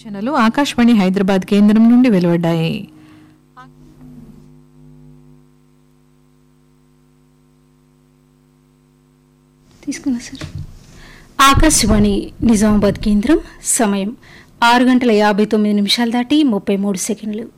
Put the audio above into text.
సూచనలు ఆకాశవాణి హైదరాబాద్ కేంద్రం నుండి వెలువడ్డాయి. తీసుకున్నా సార్. ఆకాశవాణి నిజామాబాద్ కేంద్రం సమయం 6 గంటల 59 నిమిషాలు దాటి 33 సెకండ్లు.